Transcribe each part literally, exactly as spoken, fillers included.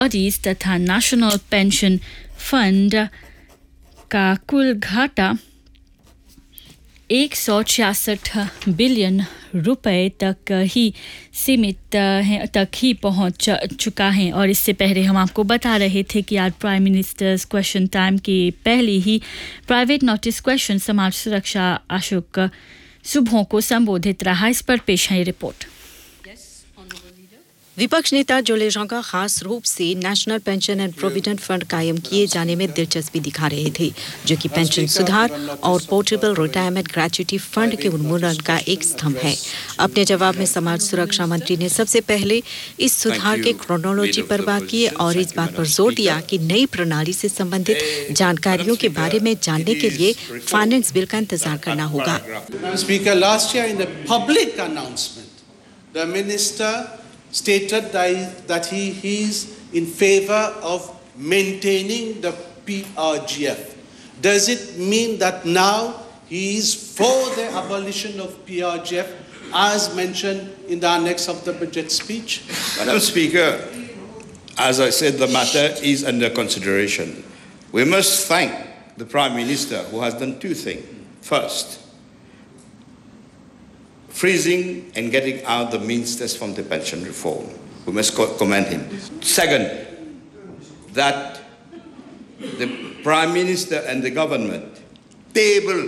Bodies तथा national pension fund का कुल घाटा एक सौ छियासठ बिलियन रुपए तक ही सीमित है तक ही पहुंच चुका है। और इससे पहले हम आपको बता रहे थे कि आज प्राइम मिनिस्टर्स क्वेश्चन टाइम के पहले ही प्राइवेट नोटिस क्वेश्चन समाज सुरक्षा अशोक सुबह को संबोधित रहा। इस पर पेश है रिपोर्ट। विपक्ष नेता जोलेजोंगा खास रूप से national pension and provident fund कायम किए जाने में दिलचस्पी दिखा रहे थे, जो कि पेंशन सुधार और पोर्टेबल रिटायरमेंट ग्रेच्युटी फंड के उन्मूलन का एक स्तंभ है। अपने जवाब में समाज सुरक्षा मंत्री ने सबसे पहले इस सुधार के क्रोनोलॉजी पर बात की और इस बात पर जोर दिया कि नई प्रणाली से संबंधित जानकारियों के बारे में जानने के लिए फाइनेंस बिल का इंतजार करना होगा। Speaker, last year in the public announcement the minister stated that he is in favor of maintaining the P R G F. Does it mean that now he is for the abolition of P R G F as mentioned in the annex of the budget speech? Madam Speaker, as I said, the matter is under consideration. We must thank the Prime Minister who has done two things. First, freezing and getting out the means test from the pension reform. We must commend him. Second, that the Prime Minister and the government table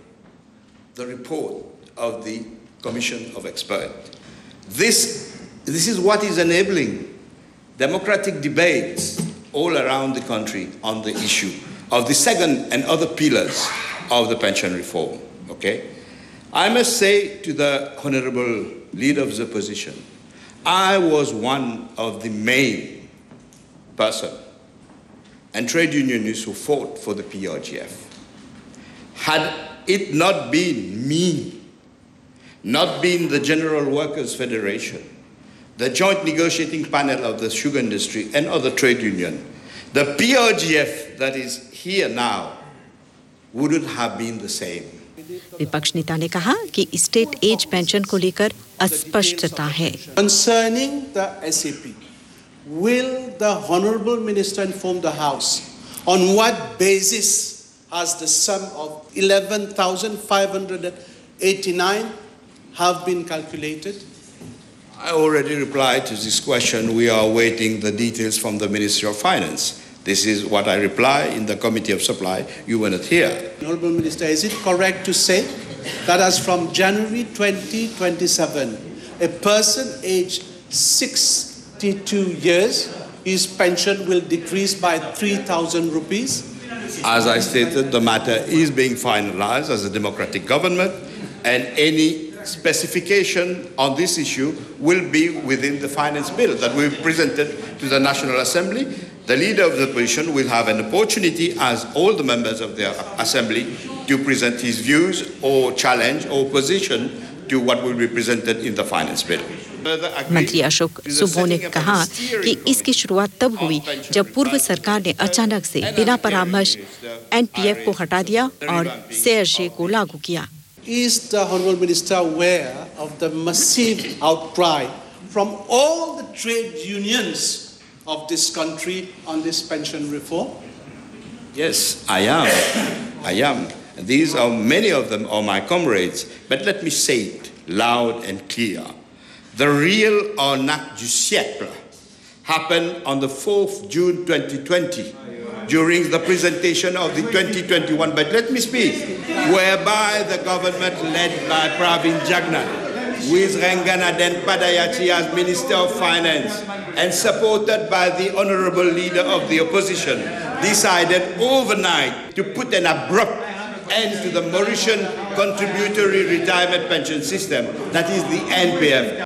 the report of the Commission of Experts. This, this is what is enabling democratic debates all around the country on the issue of the second and other pillars of the pension reform. Okay? I must say to the Honourable Leader of the Opposition, I was one of the main person and trade unionists who fought for the P R G F. Had it not been me, not been the General Workers' Federation, the joint negotiating panel of the sugar industry and other trade union, the P R G F that is here now wouldn't have been the same. विपक्ष नेता ने कहा कि state age pension को लेकर अस्पष्टता है। Concerning the S A P, will the Honourable Minister inform the House on what basis has the sum of eleven thousand five hundred eighty-nine have been calculated? I already replied to this question. We are awaiting the details from the Ministry of Finance. This is what I reply in the Committee of Supply. You were not here. Honourable Minister, is it correct to say that as from January twenty twenty-seven, a person aged sixty-two years, his pension will decrease by three thousand rupees? As I stated, the matter is being finalized as a democratic government, and any specification on this issue will be within the finance bill that we presented to the National Assembly. The leader of the opposition will have an opportunity, as all the members of the assembly, to present his views or challenge or opposition to what will be presented in the finance bill. मंत्री अशोक सुबह ने कहा कि इसकी शुरुआत तब हुई जब पूर्व सरकार ने अचानक से बिना परामर्श एन पी एफ को हटा दिया और सी आर जे को लागू किया। Is the Honourable Minister aware of the massive outcry from all the trade unions of this country on this pension reform? Yes, I am. I am. These are, many of them are my comrades. But let me say it loud and clear. The real arnaque du siècle happened on the fourth of June twenty twenty during the presentation of the twenty twenty-one budget. Let me speak. Whereby the government led by Pravin Jagnnath, with Ranganaden Padayati as Minister of Finance and supported by the Honourable Leader of the Opposition, decided overnight to put an abrupt end to the Mauritian Contributory Retirement Pension System, that is the N P F.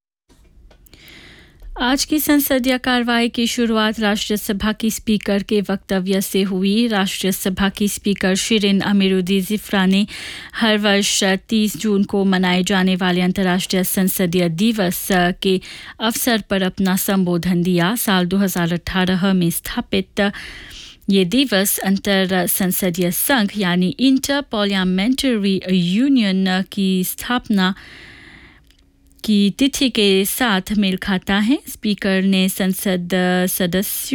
आज की संसदीय कार्रवाई की शुरुआत राष्ट्रीय सभा की speaker के वक्तव्य से हुई। राष्ट्रीय सभा की स्पीकर शिरीन अमीरुद्दीन ज़िफ़्रा ने हर वर्ष तीस जून को मनाए जाने वाले अंतर्राष्ट्रीय संसदीय दिवस के अवसर पर अपना संबोधन दिया। साल दो हज़ार अठारह में स्थापित ये दिवस अंतर संसदीय संघ यानी इंटर पार्लियामेंट्री यूनियन की स्थापना की तिथि के साथ मेल खाता है। स्पीकर ने संसद सदस्यों